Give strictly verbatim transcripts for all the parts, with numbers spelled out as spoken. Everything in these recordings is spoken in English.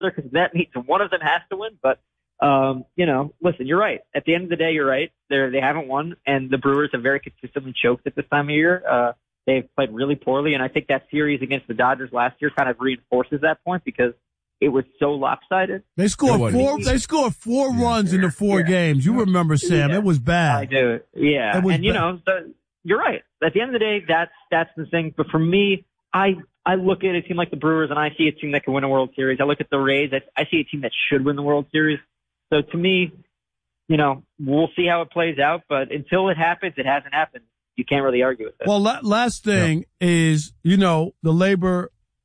because that means one of them has to win. But, um, you know, listen, you're right. At the end of the day, you're right. They're, they haven't won, and the Brewers have very consistently choked at this time of year. Uh, they've played really poorly, and I think that series against the Dodgers last year kind of reinforces that point because it was so lopsided. They scored four. They scored four yeah. runs in the four yeah. games. You remember, Sam? Yeah. It was bad. I do. Yeah, it was and you bad. know, the, you're right. At the end of the day, that's that's the thing. But for me, I I look at a team like the Brewers, and I see a team that can win a World Series. I look at the Rays. I, I see a team that should win the World Series. So to me, you know, we'll see how it plays out. But until it happens, it hasn't happened. You can't really argue with it. Well, la- last thing yeah. is, you know, the labor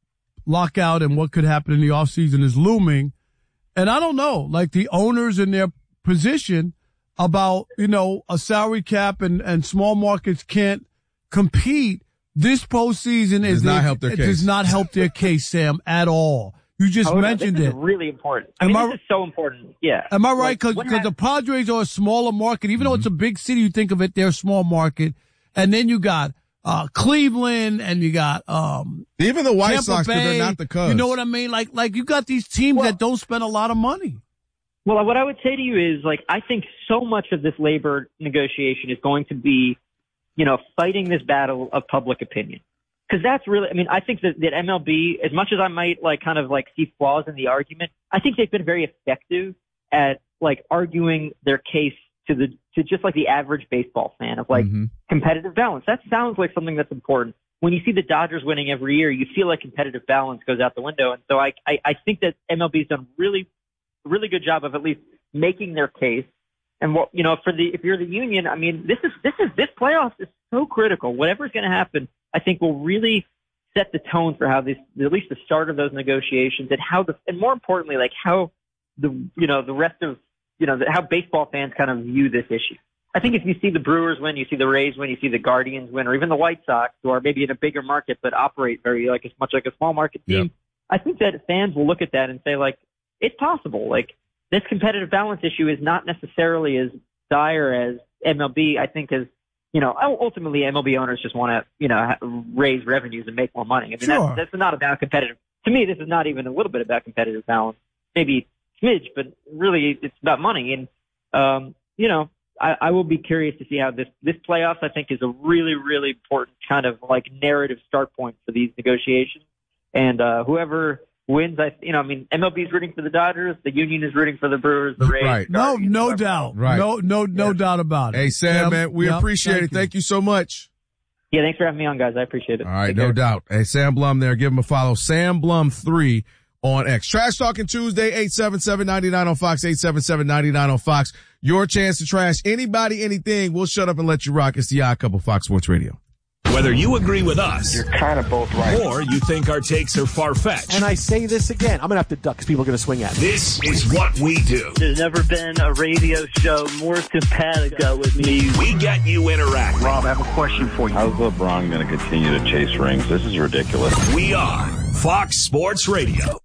lockout and what could happen in the offseason is looming. And I don't know, like the owners in their position about, you know, a salary cap and, and small markets can't compete. This postseason is does not help their it case. does not help their case, Sam, at all. You just oh, mentioned no, this it. Is really important. I mean, am this I, is so important. Yeah. Am I right? Because like, the Padres are a smaller market. Even mm-hmm. though it's a big city, you think of it, they're a small market. And then you got uh Cleveland, and you got um even the White Tampa Sox, because they're not the Cubs. You know what I mean? Like, like you got these teams well, that don't spend a lot of money. Well, what I would say to you is, like, I think so much of this labor negotiation is going to be, you know, fighting this battle of public opinion. Because that's really, I mean, I think that, that M L B, as much as I might, like, kind of, like, see flaws in the argument, I think they've been very effective at, like, arguing their case to the, to just, like, the average baseball fan of, like, mm-hmm. competitive balance. That sounds like something that's important. When you see the Dodgers winning every year, you feel like competitive balance goes out the window. And so I, I, I think that M L B's done really, really good job of at least making their case. And what, you know, for the, if you're the union, I mean, this is, this is, this playoffs is so critical. Whatever's going to happen, I think will really set the tone for how this, at least the start of those negotiations, and how the, and more importantly, like how the, you know, the rest of, you know, the, how baseball fans kind of view this issue. I think if you see the Brewers win, you see the Rays win, you see the Guardians win, or even the White Sox, who are maybe in a bigger market but operate very, like, as much like a small market team, yep. I think that fans will look at that and say, like, it's possible. Like, this competitive balance issue is not necessarily as dire as M L B, I think, is, you know, ultimately M L B owners just want to, you know, raise revenues and make more money. I mean, sure. that's, that's not about competitive. To me, this is not even a little bit about competitive balance. Maybe smidge, but really it's about money. And, um, you know, I, I will be curious to see how this, this playoffs, I think, is a really, really important kind of like narrative start point for these negotiations. And, uh, whoever wins, I, you know, I mean, M L B is rooting for the Dodgers, the union is rooting for the Brewers, the Rays. Right. No, no doubt. Right. No, no, no yeah. doubt about it. Hey, Sam, yeah, man, we yeah, appreciate thank it. You. Thank you so much. Yeah, thanks for having me on, guys. I appreciate it. All right, Take no care. doubt. Hey, Sam Blum there. Give him a follow. Sam Blum three on X. Trash Talking Tuesday, eight seven seven, nine nine on Fox, eight seven seven, nine nine on Fox. Your chance to trash anybody, anything. We'll shut up and let you rock. It's the Odd Couple, Fox Sports Radio. Whether you agree with us, you're kind of both right, or you think our takes are far-fetched. And I say this again, I'm going to have to duck because people are going to swing at me. This is what we do. There's never been a radio show more simpatico with me. We get you interacting. Rob, I have a question for you. How's LeBron going to continue to chase rings? This is ridiculous. We are Fox Sports Radio.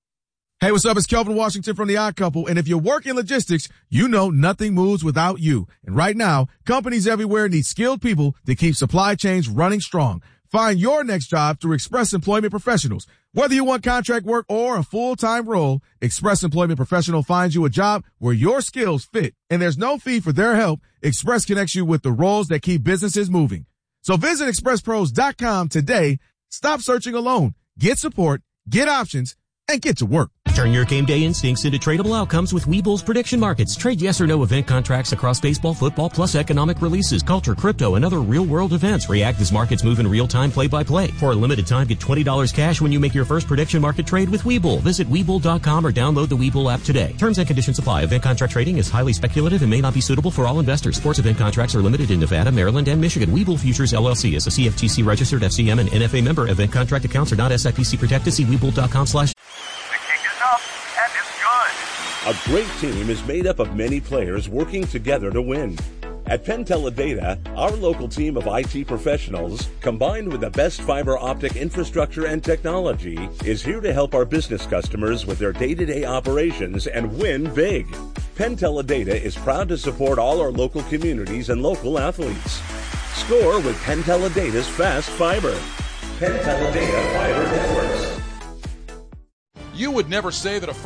Hey, what's up? It's Kelvin Washington from The Odd Couple. And if you work in logistics, you know nothing moves without you. And right now, companies everywhere need skilled people to keep supply chains running strong. Find your next job through Express Employment Professionals. Whether you want contract work or a full-time role, Express Employment Professional finds you a job where your skills fit. And there's no fee for their help. Express connects you with the roles that keep businesses moving. So visit express pros dot com today. Stop searching alone. Get support, get options, and get to work. Turn your game day instincts into tradable outcomes with Webull's prediction markets. Trade yes or no event contracts across baseball, football, plus economic releases, culture, crypto, and other real-world events. React as markets move in real time, play-by-play. For a limited time, get twenty dollars cash when you make your first prediction market trade with Webull. Visit Webull dot com or download the Webull app today. Terms and conditions apply. Event contract trading is highly speculative and may not be suitable for all investors. Sports event contracts are limited in Nevada, Maryland, and Michigan. Webull Futures, L L C is a C F T C registered F C M and N F A member. Event contract accounts are not S I P C protected. See Webull dot com slash A great team is made up of many players working together to win. At PenTeleData, our local team of I T professionals, combined with the best fiber optic infrastructure and technology, is here to help our business customers with their day-to-day operations and win big. PenTeleData is proud to support all our local communities and local athletes. Score with PenTeleData's fast fiber. PenTeleData Fiber Networks. You would never say that a